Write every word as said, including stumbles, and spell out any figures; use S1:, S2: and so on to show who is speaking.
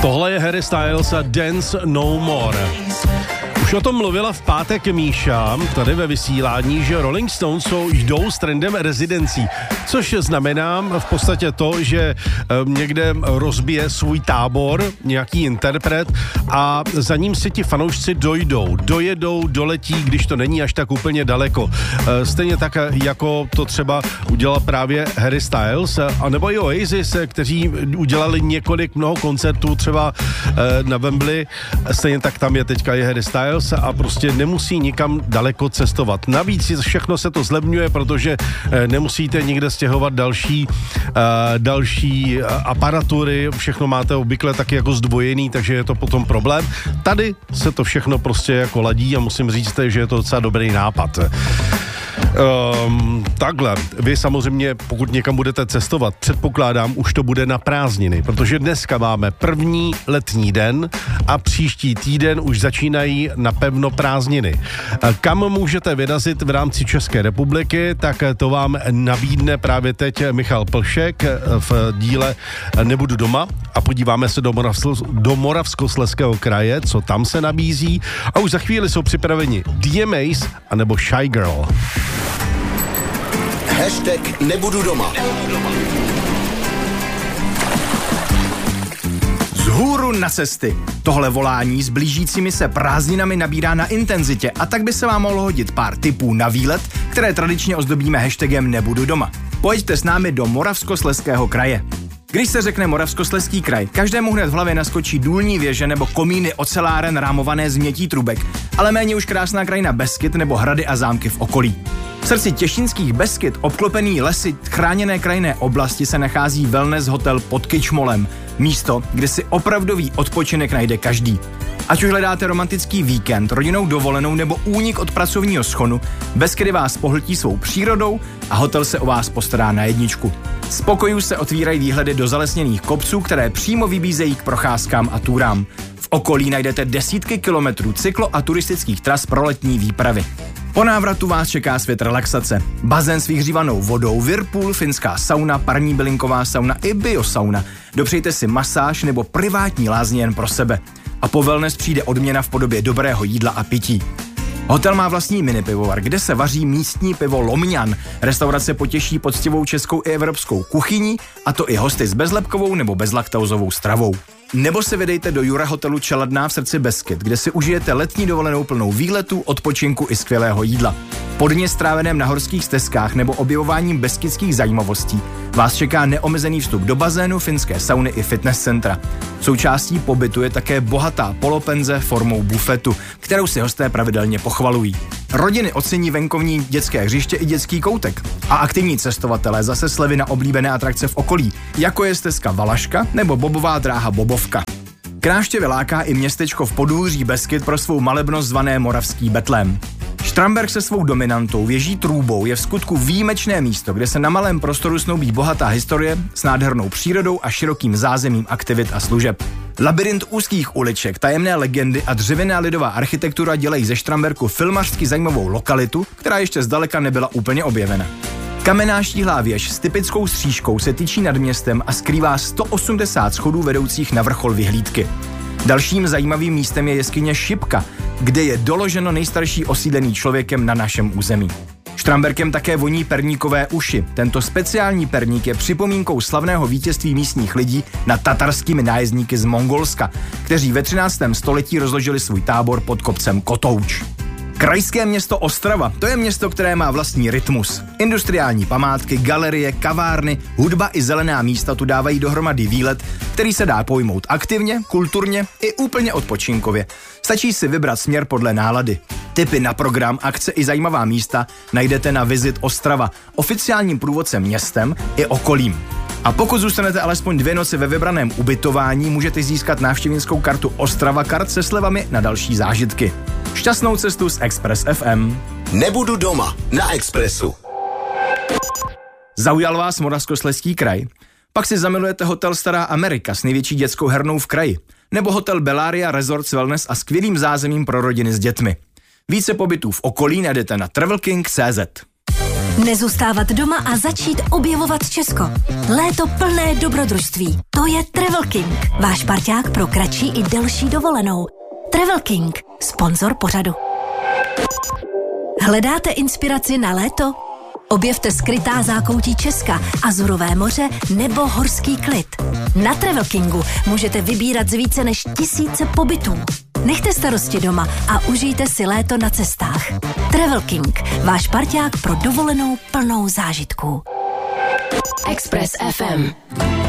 S1: Tohle je Harry Styles a Dance No More. Už o tom mluvila v pátek Míša tady ve vysílání, že Rolling Stones jsou, jdou s trendem rezidencí, což znamená v podstatě to, že někde rozbije svůj tábor nějaký interpret a za ním si ti fanoušci dojdou, dojedou, doletí, když to není až tak úplně daleko. Stejně tak, jako to třeba udělal právě Harry Styles, anebo i Oasis, kteří udělali několik mnoho koncertů třeba na Wembley, stejně tak tam je teďka i Harry Styles a prostě nemusí nikam daleko cestovat. Navíc všechno se to zlevňuje, protože nemusíte nikde stěhovat další, uh, další aparatury, všechno máte obvykle taky jako zdvojený, takže je to potom problém. Tady se to všechno prostě jako ladí a musím říct, že je to docela dobrý nápad. Um, takhle, vy samozřejmě, pokud někam budete cestovat, předpokládám, už to bude na prázdniny, protože dneska máme první letní den a příští týden už začínají napevno prázdniny. Kam můžete vyrazit v rámci České republiky, tak to vám nabídne právě teď Michal Plšek v díle Nebudu doma a podíváme se do, Moravsko- do Moravskoslezského kraje, co tam se nabízí a už za chvíli jsou připraveni D M As anebo Shy Girl.
S2: Hashtag Nebudu doma.
S3: Vzhůru na cesty. Tohle volání s blížícími se prázdninami nabírá na intenzitě a tak by se vám mohlo hodit pár tipů na výlet, které tradičně ozdobíme hashtagem Nebudu doma. Pojďte s námi do Moravskoslezského kraje. Když se řekne Moravskoslezský kraj, každému hned v hlavě naskočí důlní věže nebo komíny oceláren rámované z mětí trubek, ale méně už krásná krajina Beskyd nebo hrady a zámky v okolí. V srdci těšínských Beskyd, obklopený lesy chráněné krajinné oblasti, se nachází wellness hotel pod Kyčmolem, místo, kde si opravdový odpočinek najde každý. Ať už hledáte romantický víkend, rodinnou dovolenou nebo únik od pracovního schonu, Beskydy vás pohltí svou přírodou a hotel se o vás postará na jedničku. Z pokojů se otvírají výhledy do zalesněných kopců, které přímo vybízejí k procházkám a túrám. V okolí najdete desítky kilometrů cyklo- a turistických tras pro letní výpravy. Po návratu vás čeká svět relaxace. Bazén s vyhřívanou vodou, whirlpool, finská sauna, parní bylinková sauna i biosauna. Dopřejte si masáž nebo privátní lázně jen pro sebe. A po wellness přijde odměna v podobě dobrého jídla a pití. Hotel má vlastní minipivovar, kde se vaří místní pivo Lomňan. Restaurace potěší poctivou českou i evropskou kuchyní, a to i hosty s bezlepkovou nebo bezlaktózovou stravou. Nebo se vydejte do Jura hotelu Čeladná v srdci Beskyd, kde si užijete letní dovolenou plnou výletů, odpočinku i skvělého jídla. Po dně stráveném na horských stezkách nebo objevováním beskydských zajímavostí vás čeká neomezený vstup do bazénu, finské sauny i fitness centra. Součástí pobytu je také bohatá polopenze formou bufetu, kterou si hosté pravidelně pochvalují. Rodiny ocení venkovní dětské hřiště i dětský koutek. A aktivní cestovatelé zase slevy na oblíbené atrakce v okolí, jako je stezka Valaška nebo bobová dráha Bobovka. K návštěvě láká i městečko v podhůří Beskyd pro svou malebnost zvané Moravský Betlém. Štramberk se svou dominantou věží trůbou je v skutku výjimečné místo, kde se na malém prostoru snoubí bohatá historie s nádhernou přírodou a širokým zázemím aktivit a služeb. Labyrint úzkých uliček, tajemné legendy a dřevěná lidová architektura dělají ze Štramberku filmařsky zajímavou lokalitu, která ještě zdaleka nebyla úplně objevena. Kamenná štíhlá věž s typickou střížkou se tyčí nad městem a skrývá sto osmdesát schodů vedoucích na vrchol vyhlídky. Dalším zajímavým místem je jeskyně Šipka, kde je doloženo nejstarší osídlený člověkem na našem území. Štramberkem také voní perníkové uši. Tento speciální perník je připomínkou slavného vítězství místních lidí nad tatarskými nájezdníky z Mongolska, kteří ve třináctém století rozložili svůj tábor pod kopcem Kotouč. Krajské město Ostrava, to je město, které má vlastní rytmus. Industriální památky, galerie, kavárny, hudba i zelená místa tu dávají dohromady výlet, který se dá pojmout aktivně, kulturně i úplně odpočinkově. Stačí si vybrat směr podle nálady. Tipy na program, akce i zajímavá místa najdete na Visit Ostrava, oficiálním průvodcem městem i okolím. A pokud zůstanete alespoň dvě noci ve vybraném ubytování, můžete získat návštěvnickou kartu Ostrava Kart se slevami na další zážitky. Šťastnou cestu s Express F M.
S2: Nebudu doma na Expressu.
S3: Zaujal vás Moravskoslezský kraj? Pak si zamilujete hotel Stará Amerika s největší dětskou hernou v kraji. Nebo hotel Bellaria Resorts Wellness a skvělým zázemím pro rodiny s dětmi. Více pobytů v okolí najdete na travelking tečka cé zet.
S4: Nezůstávat doma a začít objevovat Česko. Léto plné dobrodružství. To je Travel King, váš parťák pro kratší i delší dovolenou. Travel King, sponzor pořadu. Hledáte inspiraci na léto? Objevte skrytá zákoutí Česka, Azurové moře nebo horský klid. Na Travel Kingu můžete vybírat z více než tisíce pobytů. Nechte starosti doma a užijte si léto na cestách. Travel King, váš parťák pro dovolenou plnou zážitků.
S5: Express F M.